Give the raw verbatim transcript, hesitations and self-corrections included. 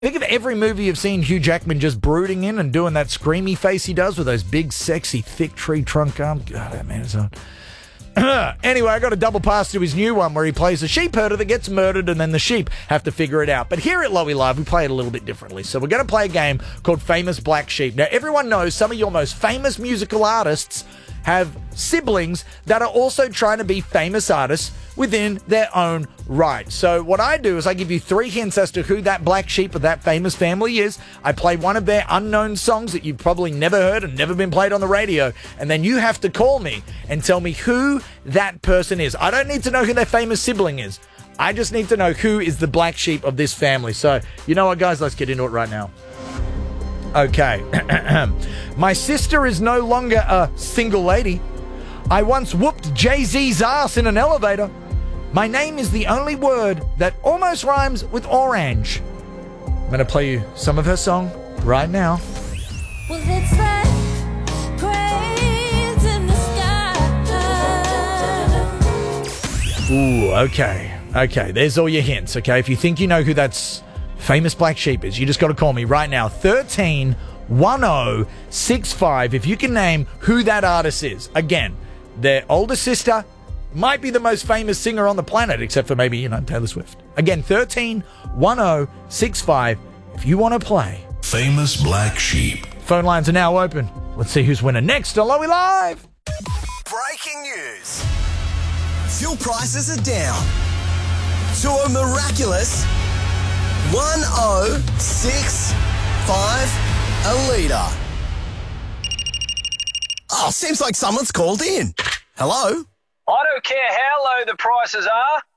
Think of every movie you've seen Hugh Jackman just brooding in and doing that screamy face he does with those big, sexy, thick tree trunk arms. God, that man is on. Anyway, I got a double pass to his new one where he plays a sheep herder that gets murdered and then the sheep have to figure it out. But here at Lowy Live, we play it a little bit differently. So we're going to play a game called Famous Black Sheep. Now, everyone knows some of your most famous musical artists have siblings that are also trying to be famous artists within their own right. So what I do is I give you three hints as to who that black sheep of that famous family is. I play one of their unknown songs that you've probably never heard and never been played on the radio, and then you have to call me and tell me who that person is. I don't need to know who their famous sibling is. I just need to know who is the black sheep of this family. So, you know what, guys? Let's get into it right now. Okay. My sister is no longer a single lady. I once whooped Jay-Z's ass in an elevator. My name is the only word that almost rhymes with orange. I'm going to play you some of her song right now. Well, it's like cranes in the sky. Ooh, okay. Okay, there's all your hints, okay? If you think you know who that's famous black sheep is, you just got to call me right now. thirteen ten sixty-five. If you can name who that artist is. Again, their older sister might be the most famous singer on the planet, except for maybe, you know, Taylor Swift. Again, thirteen ten sixty-five. If you want to play Famous Black Sheep. Phone lines are now open. Let's see who's winning next on Lowy Live. Breaking news. Fuel prices are down to a miraculous one oh six five a litre. Oh, seems like someone's called in. Hello? I don't care how low the prices are,